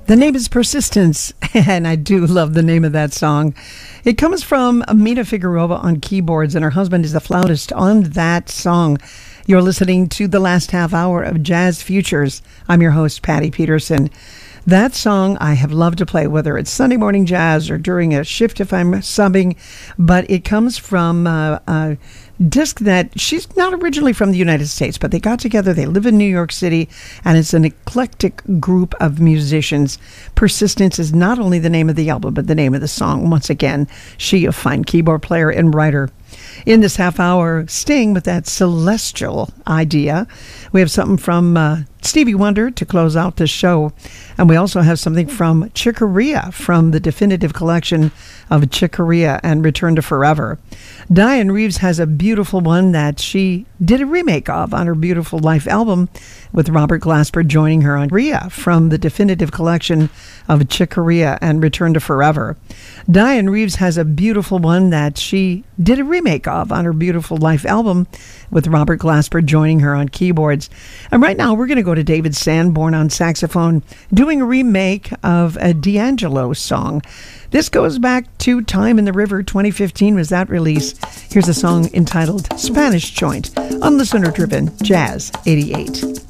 The name is Persistence, and I do love the name of that song. It comes from Amina Figueroa on keyboards, and her husband is the flautist on that song. You're listening to the last half hour of Jazz Futures. I'm your host, Patty Peterson. That song I have loved to play, whether it's Sunday morning jazz or during a shift if I'm subbing, but it comes from a disc that she's not originally from the United States, but they got together, they live in New York City, and it's an eclectic group of musicians. Persistence is not only the name of the album, but the name of the song. Once again, she, a fine keyboard player and writer. In this half hour, Sting with that celestial idea. We have something from Stevie Wonder to close out the show. And we also have something from Chick Corea from the definitive collection of Chick Corea and Return to Forever. Diane Reeves has a beautiful one that she did a remake of on her Beautiful Life album, with Robert Glasper joining her on Korea from the definitive collection of Chick Corea and Return to Forever. Diane Reeves has a beautiful one that she did a remake of on her Beautiful Life album, with Robert Glasper joining her on keyboards. And right now we're going to go to David Sanborn on saxophone, doing a remake of a D'Angelo song. This goes back to Time in the River. 2015 was that release. Here's a song entitled Spanish Joint on Listener Driven Jazz 88.